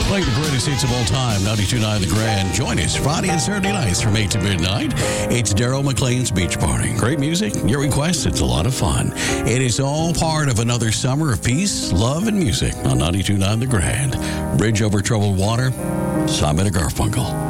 Playing the greatest hits of all time, 92.9 The Grand. Join us Friday and Saturday nights from 8 to midnight. It's Daryl McLean's Beach Party. Great music, your requests, it's a lot of fun. It is all part of another summer of peace, love, and music on 92.9 The Grand. Bridge over troubled water, Simon and Garfunkel.